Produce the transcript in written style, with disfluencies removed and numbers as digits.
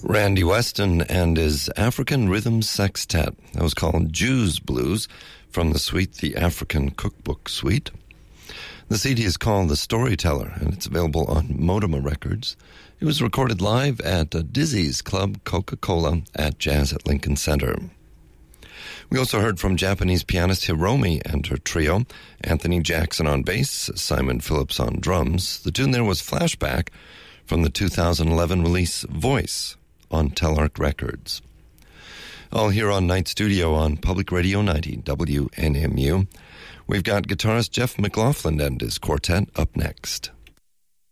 Randy Weston and his African Rhythm Sextet. That was called Jews Blues from the suite, the African Cookbook Suite. The CD is called The Storyteller, and it's available on Modema Records. It was recorded live at Dizzy's Club Coca-Cola at Jazz at Lincoln Center. We also heard from Japanese pianist Hiromi and her trio, Anthony Jackson on bass, Simon Phillips on drums. The tune there was Flashback from the 2011 release Voice on Telarc Records. All here on Night Studio on Public Radio 90 WNMU. We've got guitarist Jeff McLaughlin and his quartet up next.